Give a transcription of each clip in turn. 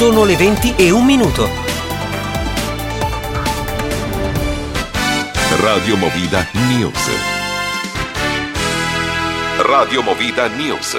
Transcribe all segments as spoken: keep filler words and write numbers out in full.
Sono le venti e un minuto. Radio Movida News. Radio Movida News.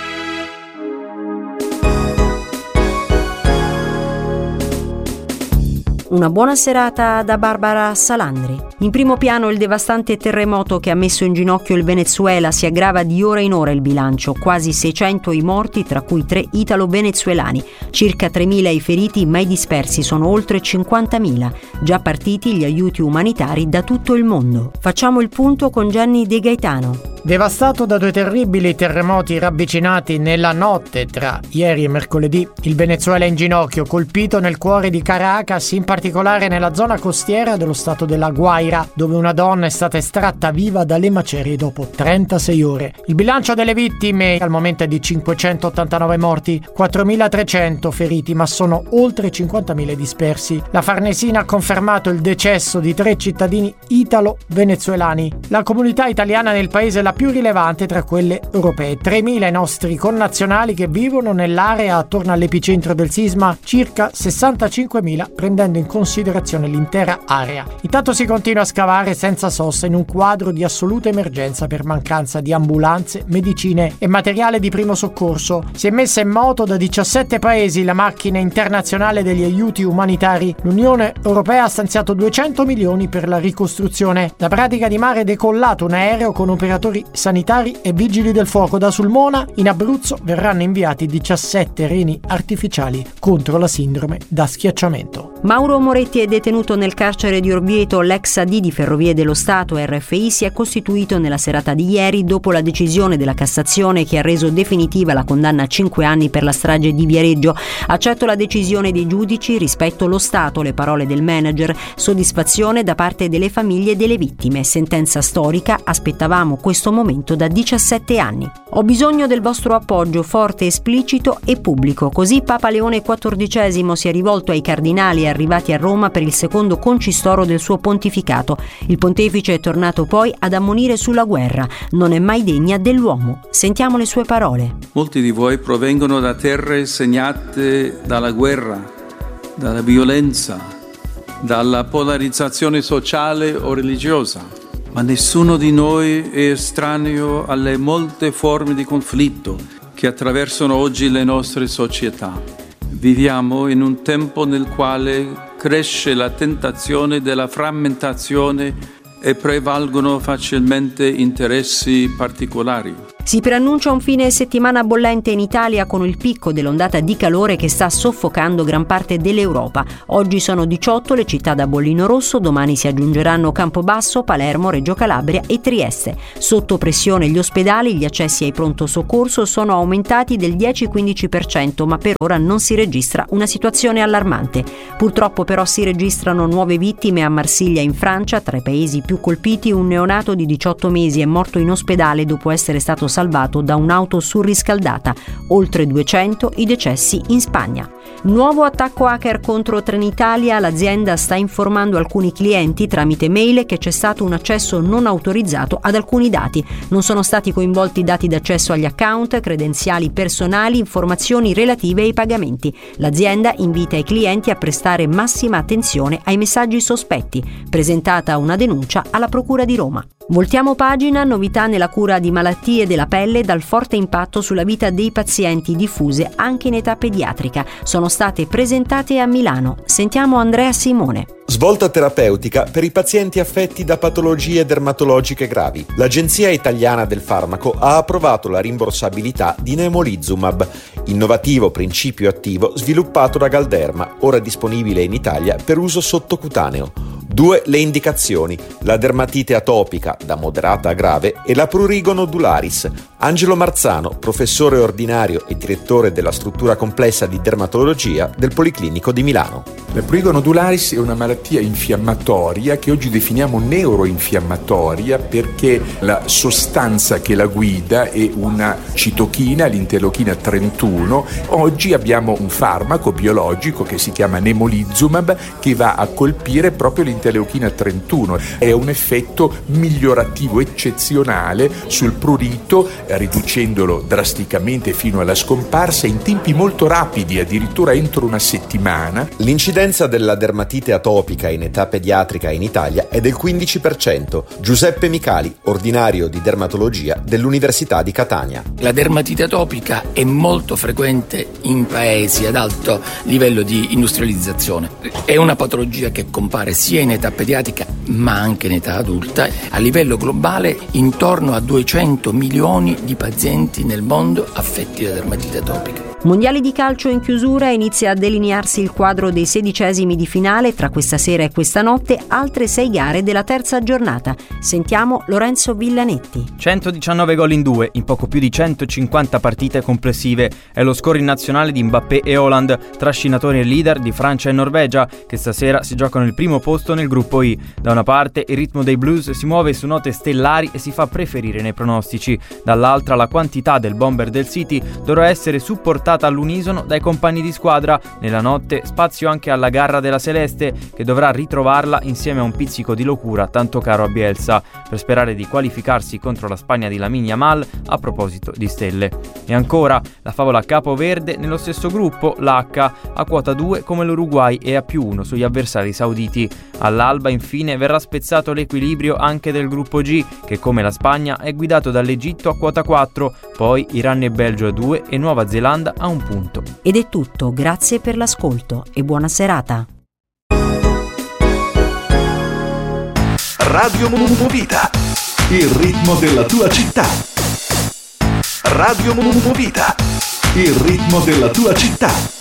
Una buona serata da Barbara Salandri. In primo piano il devastante terremoto che ha messo in ginocchio il Venezuela. Si aggrava di ora in ora il bilancio, quasi seicento i morti, tra cui tre italo-venezuelani, circa tremila i feriti, ma i dispersi sono oltre cinquantamila. Già partiti gli aiuti umanitari da tutto il mondo. Facciamo il punto con Gianni De Gaetano. Devastato da due terribili terremoti ravvicinati nella notte tra ieri e mercoledì, il Venezuela è in ginocchio, colpito nel cuore di Caracas, in particolare nella zona costiera dello stato della Guaira, dove una donna è stata estratta viva dalle macerie dopo trentasei ore. Il bilancio delle vittime al momento è di cinquecentottantanove morti, quattromilatrecento feriti, ma sono oltre cinquantamila dispersi. La Farnesina ha confermato il decesso di tre cittadini italo-venezuelani. La comunità italiana nel paese è la più rilevante tra quelle europee. tremila i nostri connazionali che vivono nell'area attorno all'epicentro del sisma, circa sessantacinquemila prendendo in considerazione l'intera area. Intanto si continua a scavare senza sosta in un quadro di assoluta emergenza per mancanza di ambulanze, medicine e materiale di primo soccorso. Si è messa in moto da diciassette paesi la macchina internazionale degli aiuti umanitari. L'Unione Europea ha stanziato duecento milioni per la ricostruzione. Da Pratica di Mare è decollato un aereo con operatori sanitari e vigili del fuoco. Da Sulmona in Abruzzo verranno inviati diciassette reni artificiali contro la sindrome da schiacciamento. Mauro Moretti è detenuto nel carcere di Orvieto. L'ex A D di Ferrovie dello Stato R F I si è costituito nella serata di ieri dopo la decisione della Cassazione che ha reso definitiva la condanna a cinque anni per la strage di Viareggio. Accetto la decisione dei giudici, rispetto lo Stato, le parole del manager, soddisfazione da parte delle famiglie delle vittime, sentenza storica, aspettavamo questo momento da diciassette anni. Ho bisogno del vostro appoggio forte, esplicito e pubblico. Così Papa Leone quattordicesimo si è rivolto ai cardinali arrivati a Roma per il secondo concistoro del suo pontificato. Il pontefice è tornato poi ad ammonire sulla guerra. Non è mai degna dell'uomo. Sentiamo le sue parole. Molti di voi provengono da terre segnate dalla guerra, dalla violenza, dalla polarizzazione sociale o religiosa. Ma nessuno di noi è estraneo alle molte forme di conflitto che attraversano oggi le nostre società. Viviamo in un tempo nel quale cresce la tentazione della frammentazione e prevalgono facilmente interessi particolari. Si preannuncia un fine settimana bollente in Italia con il picco dell'ondata di calore che sta soffocando gran parte dell'Europa. Oggi sono diciotto le città da bollino rosso, domani si aggiungeranno Campobasso, Palermo, Reggio Calabria e Trieste. Sotto pressione gli ospedali, gli accessi ai pronto soccorso sono aumentati del dieci-quindici per cento, ma per ora non si registra una situazione allarmante. Purtroppo però si registrano nuove vittime a Marsiglia in Francia, tra i paesi più colpiti un neonato di diciotto mesi è morto in ospedale dopo essere stato salvato da un'auto surriscaldata. Oltre duecento i decessi in Spagna. Nuovo attacco hacker contro Trenitalia. L'azienda sta informando alcuni clienti tramite mail che c'è stato un accesso non autorizzato ad alcuni dati. Non sono stati coinvolti dati d'accesso agli account, credenziali personali, informazioni relative ai pagamenti. L'azienda invita i clienti a prestare massima attenzione ai messaggi sospetti. Presentata una denuncia alla Procura di Roma. Voltiamo pagina, novità nella cura di malattie della pelle dal forte impatto sulla vita dei pazienti diffuse anche in età pediatrica. Sono state presentate a Milano. Sentiamo Andrea Simone. Svolta terapeutica per i pazienti affetti da patologie dermatologiche gravi. L'Agenzia Italiana del Farmaco ha approvato la rimborsabilità di Nemolizumab, innovativo principio attivo sviluppato da Galderma, ora disponibile in Italia per uso sottocutaneo. Due le indicazioni, la dermatite atopica da moderata a grave e la prurigo nodularis. Angelo Marzano, professore ordinario e direttore della struttura complessa di dermatologia del Policlinico di Milano. La prurigo nodularis è una malattia infiammatoria che oggi definiamo neuroinfiammatoria perché la sostanza che la guida è una citochina, l'interleuchina trentuno. Oggi abbiamo un farmaco biologico che si chiama Nemolizumab che va a colpire proprio l'interleuchina trentuno. È un effetto migliorativo eccezionale sul prurito riducendolo drasticamente fino alla scomparsa in tempi molto rapidi, addirittura entro una settimana. L'incidenza della dermatite atopica in età pediatrica in Italia è del quindici per cento. Giuseppe Micali, ordinario di dermatologia dell'Università di Catania. La dermatite atopica è molto frequente in paesi ad alto livello di industrializzazione. È una patologia che compare sia in età pediatrica ma anche in età adulta. A livello globale intorno a duecento milioni di pazienti nel mondo affetti da dermatite atopica. Mondiali di calcio in chiusura, inizia a delinearsi il quadro dei sedicesimi di finale. Tra questa sera e questa notte altre sei gare della terza giornata. Sentiamo Lorenzo Villanetti. centodiciannove gol in due, in poco più di centocinquanta partite complessive. È lo scoring nazionale di Mbappé e Haaland, trascinatori e leader di Francia e Norvegia, che stasera si giocano il primo posto nel gruppo I. Da una parte il ritmo dei Blues si muove su note stellari e si fa preferire nei pronostici. Dall'altra la quantità del bomber del City dovrà essere supportata all'unisono dai compagni di squadra. Nella notte spazio anche alla garra della Celeste, che dovrà ritrovarla insieme a un pizzico di locura tanto caro a Bielsa, per sperare di qualificarsi contro la Spagna di Lamine Yamal a proposito di stelle. E ancora la favola capoverde nello stesso gruppo, l'H a quota due come l'Uruguay e a più uno sugli avversari sauditi. All'alba infine verrà spezzato l'equilibrio anche del gruppo G, che come la Spagna è guidato dall'Egitto a quota quattro, poi Iran e Belgio a due e Nuova Zelanda a un punto. Ed è tutto, grazie per l'ascolto e buona serata. Radio Movida, il ritmo della tua città. Radio Movida, il ritmo della tua città.